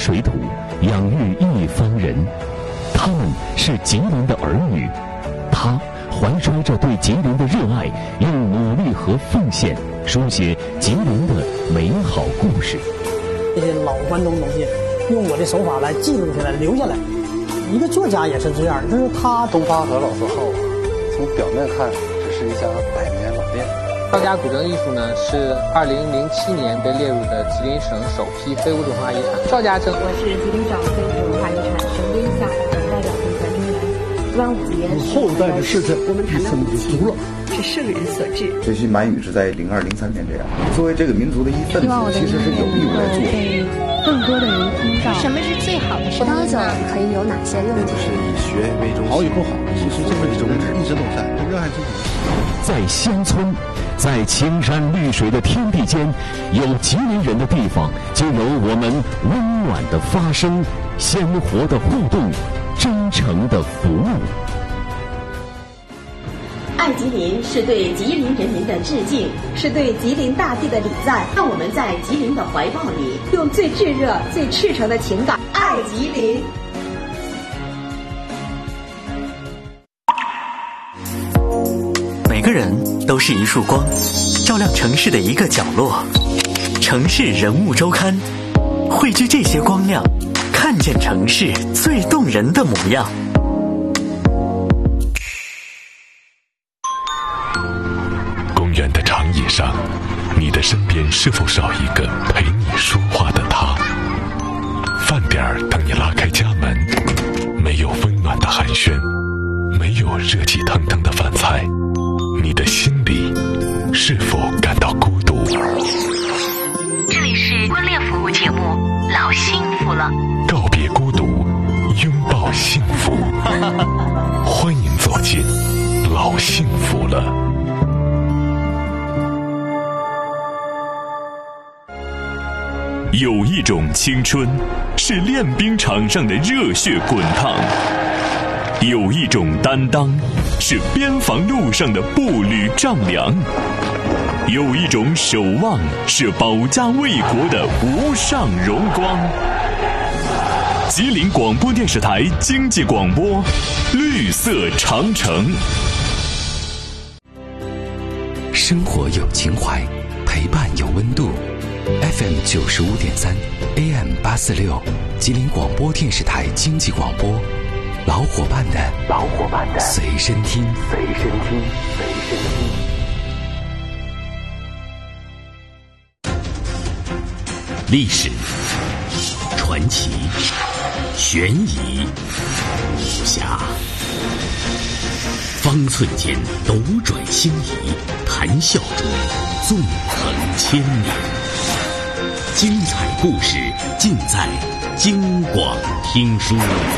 水土，养育一方人。他们是吉林的儿女，他怀揣着对吉林的热爱，用努力和奉献书写吉林的美好故事。 这些老关东东西，用我的手法来记录下来，留下来。一个作家也是这样，就是他东发和老字号啊，从表面看只是一家100年老店。 赵家古镇艺术呢，是2007年被列入的吉林省首批非物质文化遗产。赵家镇， 我是吉林省非物质文化遗产省规下总代表和传承人端午节。 后代的事情， 我们谈的武器是圣人所制。 学习满语是在02、03年这样。作为这个民族的一份子，其实是有义务来做。 更多的人听到什么是最好的葡萄酒可以有哪些用途？ 就是以学为中心， 好与不好，其实这么一种一直都在，热爱自己。 在乡村，在青山绿水的天地间，有吉林人的地方，就有我们温暖的发声、鲜活的互动、真诚的服务。 爱吉林是对吉林人民的致敬，是对吉林大地的礼赞。让我们在吉林的怀抱里，用最炙热、最赤诚的情感爱吉林。 每个人都是一束光，照亮城市的一个角落。城市人物周刊，汇聚这些光亮，看见城市最动人的模样。 公园的长椅上，你的身边是否少一个陪你说话的他？饭点儿等你拉开家门，没有温暖的寒暄，没有热气腾腾的饭菜，你的心里是否感到孤独？ 这里是婚恋服务节目《老幸福了》， 告别孤独，拥抱幸福。欢迎走进《老幸福了》。 有一种青春，是练兵场上的热血滚烫；有一种担当，是边防路上的步履丈量；有一种守望，是保家卫国的无上荣光。吉林广播电视台经济广播，绿色长城。 生活有情怀，陪伴有温度。FM 95.3 AM 846，吉林广播电视台经济广播，老伙伴的随身听。 历史、传奇、悬疑、武侠，方寸间斗转星移，谈笑中纵横千年。精彩故事尽在京广听书。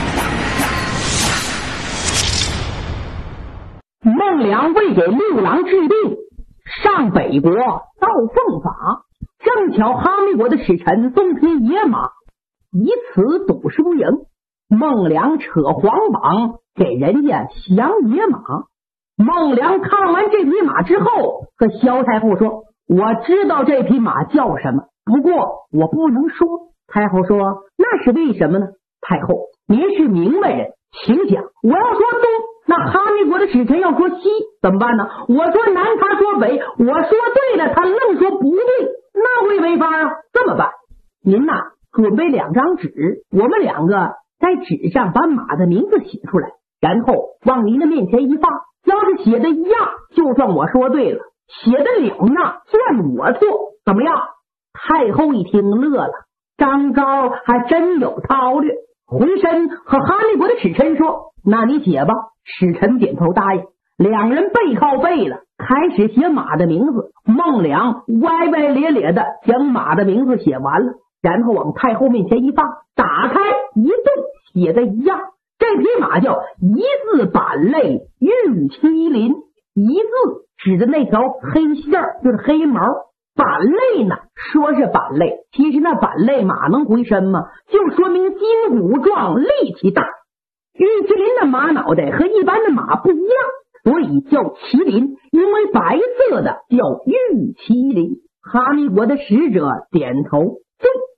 孟良为给六郎治病，上北国造凤法，正巧哈密国的使臣送匹野马，以此赌输赢。孟良扯黄榜给人家降野马。孟良看完这匹马之后，和萧太后说：“我知道这匹马叫什么，不过我不能说。”太后说：“那是为什么呢？”太后，您是明白人，请讲。我要说东，那哈密国的使臣要说西，怎么办呢？我说南，他说北，我说对了，他愣说不对，那会没法啊。这么办，您呐，准备2张纸，我们2个在纸上把马的名字写出来，然后往您的面前一放，要是写的一样，就算我说对了；写的两样，算我错，怎么样？太后一听乐了，张昭还真有韬略，回身和哈密国的使臣说：“那你写吧。”使臣点头答应。2人背靠背了，开始写马的名字。孟良歪歪咧咧的将马的名字写完了，然后往太后面前一放，打开一动，写的一样。这匹马叫一字板类玉麒麟，一字指的那条黑线就是黑毛，板类呢说是板类，其实那板类马能回身吗？就说明筋骨壮，力气大。玉麒麟的马脑袋和一般的马不一样，所以叫麒麟，因为白色的叫玉麒麟。哈密国的使者点头，